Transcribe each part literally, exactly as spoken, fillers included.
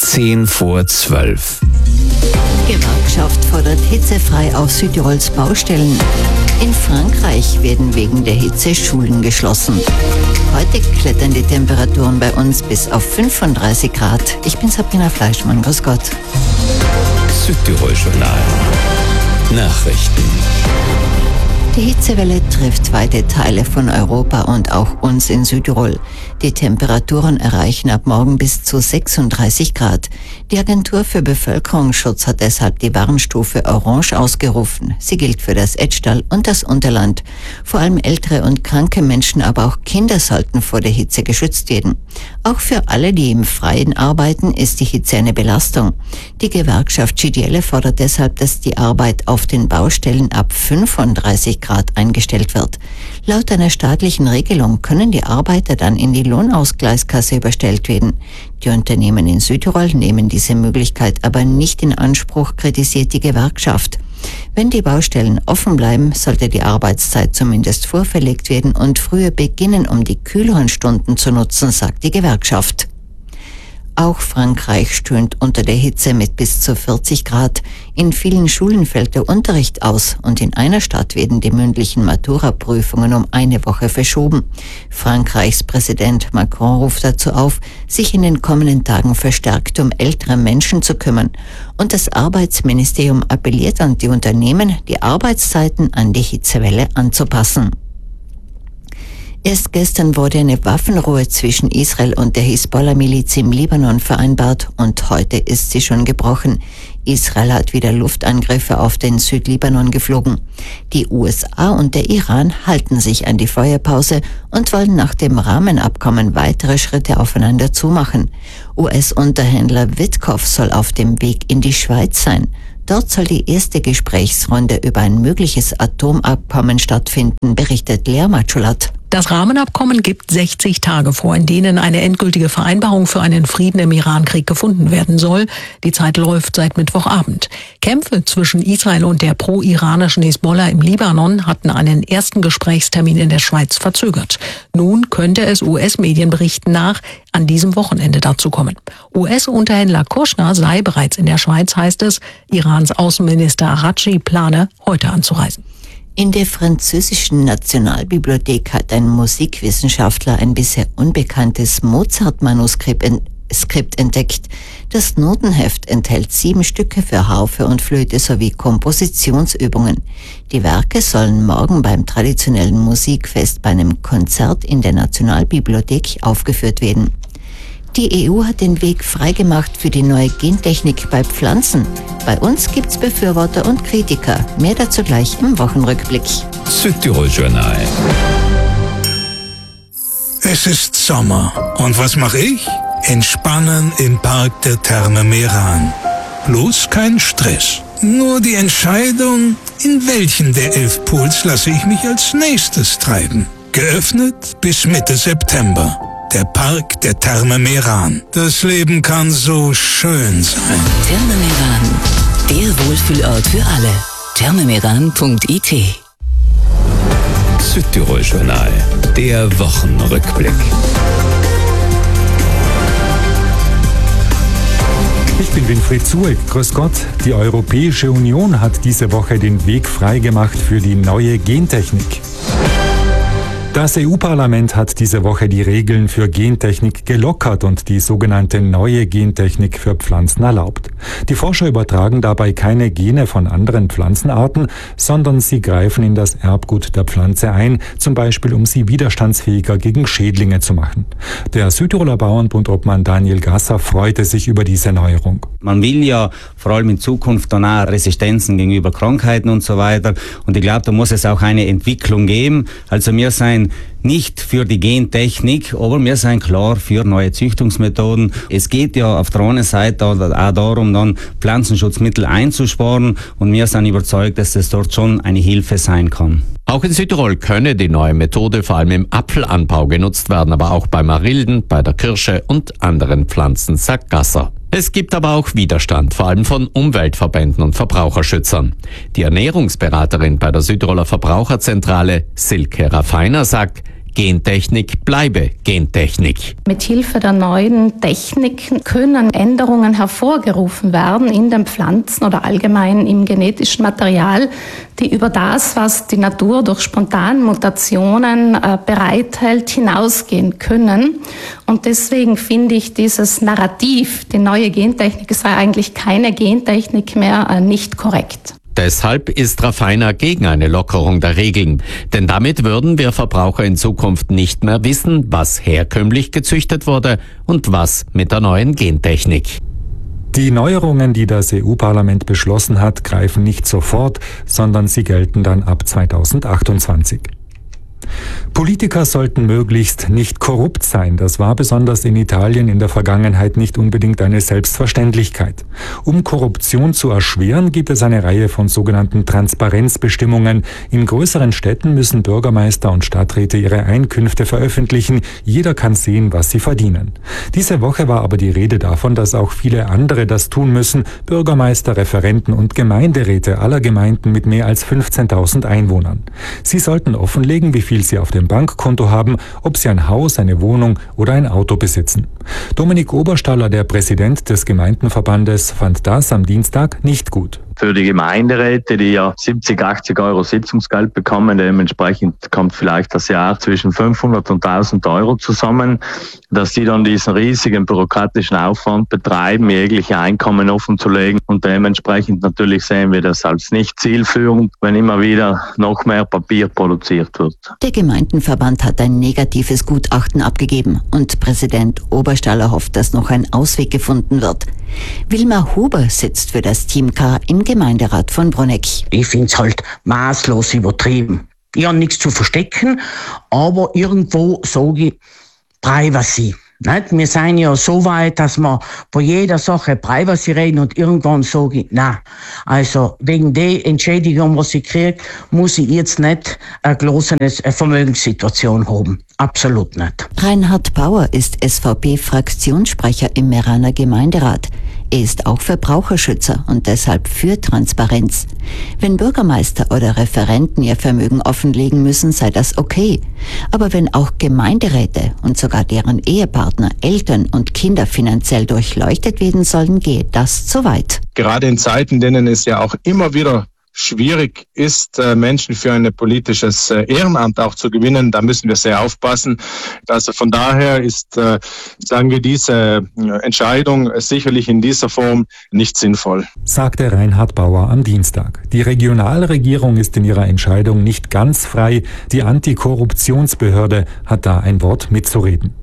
zehn vor zwölf. Gewerkschaft fordert hitzefrei auf Südtirols Baustellen. In Frankreich werden wegen der Hitze Schulen geschlossen. Heute klettern die Temperaturen bei uns bis auf fünfunddreißig Grad. Ich bin Sabrina Fleischmann. Grüß Gott. Südtirol Journal. Nachrichten. Die Hitzewelle trifft weite Teile von Europa und auch uns in Südtirol. Die Temperaturen erreichen ab morgen bis zu sechsunddreißig Grad. Die Agentur für Bevölkerungsschutz hat deshalb die Warnstufe Orange ausgerufen. Sie gilt für das Etschtal und das Unterland. Vor allem ältere und kranke Menschen, aber auch Kinder sollten vor der Hitze geschützt werden. Auch für alle, die im Freien arbeiten, ist die Hitze eine Belastung. Die Gewerkschaft G D L fordert deshalb, dass die Arbeit auf den Baustellen ab fünfunddreißig Grad eingestellt wird. Laut einer staatlichen Regelung können die Arbeiter dann in die Lohnausgleichskasse überstellt werden. Die Unternehmen in Südtirol nehmen diese Möglichkeit aber nicht in Anspruch, kritisiert die Gewerkschaft. Wenn die Baustellen offen bleiben, sollte die Arbeitszeit zumindest vorverlegt werden und früher beginnen, um die kühleren Stunden zu nutzen, sagt die Gewerkschaft. Auch Frankreich stöhnt unter der Hitze mit bis zu vierzig Grad. In vielen Schulen fällt der Unterricht aus und in einer Stadt werden die mündlichen Matura-Prüfungen um eine Woche verschoben. Frankreichs Präsident Macron ruft dazu auf, sich in den kommenden Tagen verstärkt um ältere Menschen zu kümmern. Und das Arbeitsministerium appelliert an die Unternehmen, die Arbeitszeiten an die Hitzewelle anzupassen. Erst gestern wurde eine Waffenruhe zwischen Israel und der Hisbollah-Miliz im Libanon vereinbart und heute ist sie schon gebrochen. Israel hat wieder Luftangriffe auf den Südlibanon geflogen. Die U S A und der Iran halten sich an die Feuerpause und wollen nach dem Rahmenabkommen weitere Schritte aufeinander zumachen. U S-Unterhändler Witkoff soll auf dem Weg in die Schweiz sein. Dort soll die erste Gesprächsrunde über ein mögliches Atomabkommen stattfinden, berichtet Lea Matschulat. Das Rahmenabkommen gibt sechzig Tage vor, in denen eine endgültige Vereinbarung für einen Frieden im Irankrieg gefunden werden soll. Die Zeit läuft seit Mittwochabend. Kämpfe zwischen Israel und der pro-iranischen Hisbollah im Libanon hatten einen ersten Gesprächstermin in der Schweiz verzögert. Nun könnte es U S-Medienberichten nach an diesem Wochenende dazu kommen. U S-Unterhändler Kushner sei bereits in der Schweiz, heißt es. Irans Außenminister Araghchi plane, heute anzureisen. In der französischen Nationalbibliothek hat ein Musikwissenschaftler ein bisher unbekanntes Mozart-Manuskript entdeckt. Das Notenheft enthält sieben Stücke für Harfe und Flöte sowie Kompositionsübungen. Die Werke sollen morgen beim traditionellen Musikfest bei einem Konzert in der Nationalbibliothek aufgeführt werden. Die E U hat den Weg freigemacht für die neue Gentechnik bei Pflanzen. Bei uns gibt's Befürworter und Kritiker. Mehr dazu gleich im Wochenrückblick. Südtirol Journal. Es ist Sommer. Und was mache ich? Entspannen im Park der Therme Meran. Bloß kein Stress. Nur die Entscheidung, in welchen der elf Pools lasse ich mich als nächstes treiben. Geöffnet bis Mitte September. Der Park der Therme Meran. Das Leben kann so schön sein. Therme Meran, der Wohlfühlort für alle. thermemeran punkt I T. Südtirol Journal, der Wochenrückblick. Ich bin Winfried Zueck. Grüß Gott. Die Europäische Union hat diese Woche den Weg freigemacht für die neue Gentechnik. Das E U-Parlament hat diese Woche die Regeln für Gentechnik gelockert und die sogenannte neue Gentechnik für Pflanzen erlaubt. Die Forscher übertragen dabei keine Gene von anderen Pflanzenarten, sondern sie greifen in das Erbgut der Pflanze ein, zum Beispiel um sie widerstandsfähiger gegen Schädlinge zu machen. Der Südtiroler Bauernbund-Obmann Daniel Gasser freute sich über diese Neuerung. Man will ja vor allem in Zukunft dann auch Resistenzen gegenüber Krankheiten und so weiter. Und ich glaube, da muss es auch eine Entwicklung geben. Also wir sind nicht für die Gentechnik, aber wir sind klar für neue Züchtungsmethoden. Es geht ja auf der einen Seite auch darum, dann Pflanzenschutzmittel einzusparen und wir sind überzeugt, dass das dort schon eine Hilfe sein kann. Auch in Südtirol könne die neue Methode vor allem im Apfelanbau genutzt werden, aber auch bei Marilden, bei der Kirsche und anderen Pflanzen, sagt Gasser. Es gibt aber auch Widerstand, vor allem von Umweltverbänden und Verbraucherschützern. Die Ernährungsberaterin bei der Südtiroler Verbraucherzentrale, Silke Raffiner, sagt, Gentechnik bleibe Gentechnik. Mithilfe der neuen Techniken können Änderungen hervorgerufen werden in den Pflanzen oder allgemein im genetischen Material, die über das, was die Natur durch Spontanmutationen äh, bereithält, hinausgehen können. Und deswegen finde ich dieses Narrativ, die neue Gentechnik sei eigentlich keine Gentechnik mehr, äh, nicht korrekt. Deshalb ist Raffaina gegen eine Lockerung der Regeln. Denn damit würden wir Verbraucher in Zukunft nicht mehr wissen, was herkömmlich gezüchtet wurde und was mit der neuen Gentechnik. Die Neuerungen, die das E U-Parlament beschlossen hat, greifen nicht sofort, sondern sie gelten dann ab zweitausendachtundzwanzig. Politiker sollten möglichst nicht korrupt sein. Das war besonders in Italien in der Vergangenheit nicht unbedingt eine Selbstverständlichkeit. Um Korruption zu erschweren, gibt es eine Reihe von sogenannten Transparenzbestimmungen. In größeren Städten müssen Bürgermeister und Stadträte ihre Einkünfte veröffentlichen. Jeder kann sehen, was sie verdienen. Diese Woche war aber die Rede davon, dass auch viele andere das tun müssen. Bürgermeister, Referenten und Gemeinderäte aller Gemeinden mit mehr als fünfzehntausend Einwohnern. Sie sollten offenlegen, wie viel sie auf dem Bankkonto haben, ob sie ein Haus, eine Wohnung oder ein Auto besitzen. Dominik Oberstaller, der Präsident des Gemeindenverbandes, fand das am Dienstag nicht gut. Für die Gemeinderäte, die ja siebzig, achtzig Euro Sitzungsgeld bekommen, dementsprechend kommt vielleicht das Jahr zwischen fünfhundert und tausend Euro zusammen, dass die dann diesen riesigen bürokratischen Aufwand betreiben, jegliche Einkommen offenzulegen, und dementsprechend natürlich sehen wir das als nicht zielführend, wenn immer wieder noch mehr Papier produziert wird. Der Gemeindenverband hat ein negatives Gutachten abgegeben und Präsident Oberstaller hofft, dass noch ein Ausweg gefunden wird. Wilma Huber sitzt für das Team K im Gemeinderat von Bruneck. Ich finde es halt maßlos übertrieben. Ich habe nichts zu verstecken, aber irgendwo sage ich Privacy. Nicht? Wir sind ja so weit, dass wir bei jeder Sache Privacy reden, und irgendwann sage ich, nein. Also wegen der Entschädigung, was ich kriege, muss ich jetzt nicht eine große Vermögenssituation haben. Absolut nicht. Reinhard Bauer ist S V P-Fraktionssprecher im Meraner Gemeinderat. Er ist auch Verbraucherschützer und deshalb für Transparenz. Wenn Bürgermeister oder Referenten ihr Vermögen offenlegen müssen, sei das okay. Aber wenn auch Gemeinderäte und sogar deren Ehepartner, Eltern und Kinder finanziell durchleuchtet werden sollen, geht das zu weit. Gerade in Zeiten, in denen es ja auch immer wieder schwierig ist, Menschen für ein politisches Ehrenamt auch zu gewinnen. Da müssen wir sehr aufpassen. Also von daher ist, sagen wir, diese Entscheidung sicherlich in dieser Form nicht sinnvoll, sagte Reinhard Bauer am Dienstag. Die Regionalregierung ist in ihrer Entscheidung nicht ganz frei. Die Antikorruptionsbehörde hat da ein Wort mitzureden.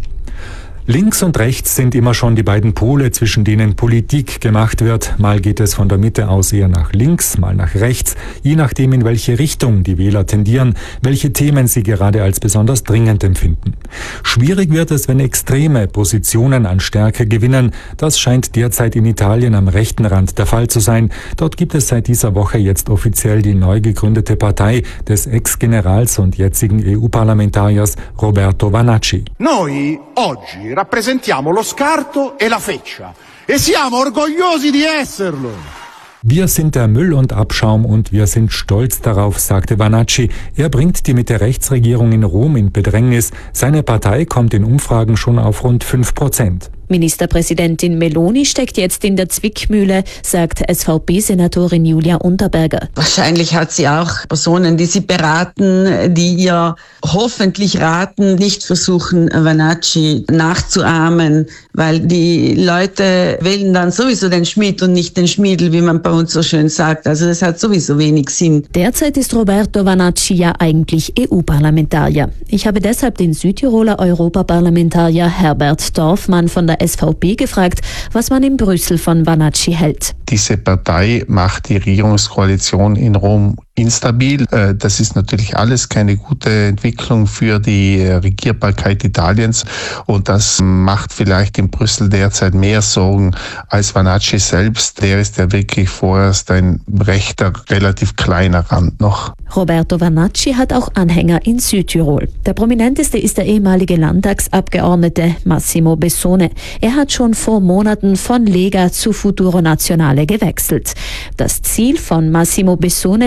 Links und rechts sind immer schon die beiden Pole, zwischen denen Politik gemacht wird. Mal geht es von der Mitte aus eher nach links, mal nach rechts, je nachdem, in welche Richtung die Wähler tendieren, welche Themen sie gerade als besonders dringend empfinden. Schwierig wird es, wenn Extreme Positionen an Stärke gewinnen. Das scheint derzeit in Italien am rechten Rand der Fall zu sein. Dort gibt es seit dieser Woche jetzt offiziell die neu gegründete Partei des Ex-Generals und jetzigen E U-Parlamentariers Roberto Vanacci. Noi oggi rappresentiamo lo scarto e la feccia e siamo orgogliosi di esserlo. Wir sind der Müll und Abschaum und wir sind stolz darauf, sagte Vanacci. Er bringt die Mitte-Rechts-Regierung in Rom in Bedrängnis. Seine Partei kommt in Umfragen schon auf rund fünf Prozent. Ministerpräsidentin Meloni steckt jetzt in der Zwickmühle, sagt S V P-Senatorin Julia Unterberger. Wahrscheinlich hat sie auch Personen, die sie beraten, die ihr hoffentlich raten, nicht versuchen, Vanacci nachzuahmen, weil die Leute wählen dann sowieso den Schmied und nicht den Schmiedel, wie man bei uns so schön sagt. Also das hat sowieso wenig Sinn. Derzeit ist Roberto Vanacci ja eigentlich E U-Parlamentarier. Ich habe deshalb den Südtiroler Europaparlamentarier Herbert Dorfmann von der S V P gefragt, was man in Brüssel von Vanacci hält. Diese Partei macht die Regierungskoalition in Rom instabil. Das ist natürlich alles keine gute Entwicklung für die Regierbarkeit Italiens, und das macht vielleicht in Brüssel derzeit mehr Sorgen als Vanacci selbst. Der ist ja wirklich vorerst ein rechter, relativ kleiner Rand noch. Roberto Vanacci hat auch Anhänger in Südtirol. Der prominenteste ist der ehemalige Landtagsabgeordnete Massimo Bessone. Er hat schon vor Monaten von Lega zu Futuro Nazionale gewechselt. Das Ziel von Massimo Bessone wäre es,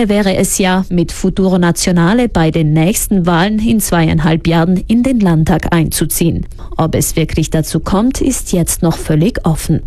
es ja, mit Futuro Nationale bei den nächsten Wahlen in zweieinhalb Jahren in den Landtag einzuziehen. Ob es wirklich dazu kommt, ist jetzt noch völlig offen.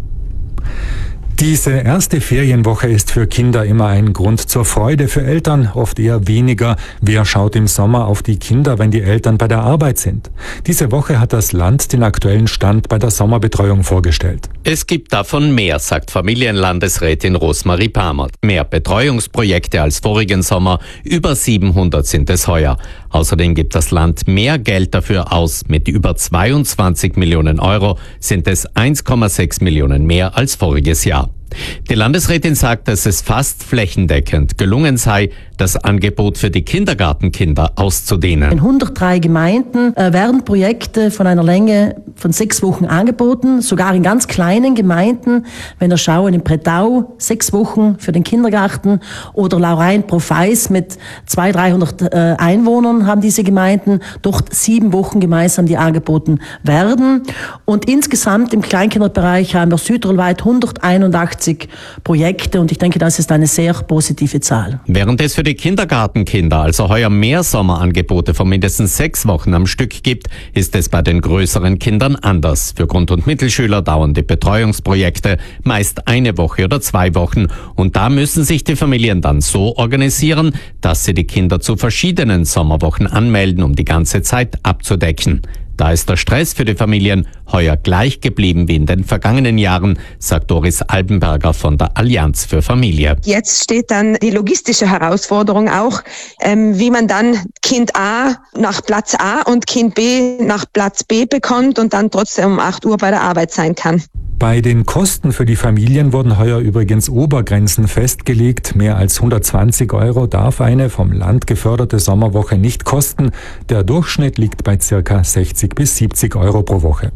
Diese erste Ferienwoche ist für Kinder immer ein Grund zur Freude, für Eltern oft eher weniger. Wer schaut im Sommer auf die Kinder, wenn die Eltern bei der Arbeit sind? Diese Woche hat das Land den aktuellen Stand bei der Sommerbetreuung vorgestellt. Es gibt davon mehr, sagt Familienlandesrätin Rosmarie Pamert. Mehr Betreuungsprojekte als vorigen Sommer, über siebenhundert sind es heuer. Außerdem gibt das Land mehr Geld dafür aus. Mit über zweiundzwanzig Millionen Euro sind es eins Komma sechs Millionen mehr als voriges Jahr. Die Landesrätin sagt, dass es fast flächendeckend gelungen sei, das Angebot für die Kindergartenkinder auszudehnen. In hundertdrei Gemeinden äh, werden Projekte von einer Länge von sechs Wochen angeboten, sogar in ganz kleinen Gemeinden. Wenn wir schauen, in Pretau sechs Wochen für den Kindergarten oder Laurein-Profeis mit zweihundert, dreihundert äh, Einwohnern haben diese Gemeinden, dort sieben Wochen gemeinsam, die angeboten werden. Und insgesamt im Kleinkinderbereich haben wir südtirolweit hunderteinundachtzig Projekte und ich denke, das ist eine sehr positive Zahl. Während es für die Kindergartenkinder also heuer mehr Sommerangebote von mindestens sechs Wochen am Stück gibt, ist es bei den größeren Kindern anders. Für Grund- und Mittelschüler dauern die Betreuungsprojekte meist eine Woche oder zwei Wochen und da müssen sich die Familien dann so organisieren, dass sie die Kinder zu verschiedenen Sommerwochen anmelden, um die ganze Zeit abzudecken. Da ist der Stress für die Familien heuer gleich geblieben wie in den vergangenen Jahren, sagt Doris Albenberger von der Allianz für Familie. Jetzt steht dann die logistische Herausforderung auch, ähm, wie man dann Kind A nach Platz A und Kind B nach Platz B bekommt und dann trotzdem um acht Uhr bei der Arbeit sein kann. Bei den Kosten für die Familien wurden heuer übrigens Obergrenzen festgelegt. Mehr als hundertzwanzig Euro darf eine vom Land geförderte Sommerwoche nicht kosten. Der Durchschnitt liegt bei circa sechzig bis siebzig Euro pro Woche.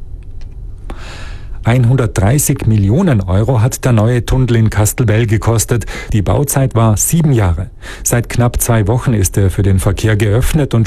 hundertdreißig Millionen Euro hat der neue Tunnel in Kastelbell gekostet. Die Bauzeit war sieben Jahre. Seit knapp zwei Wochen ist er für den Verkehr geöffnet und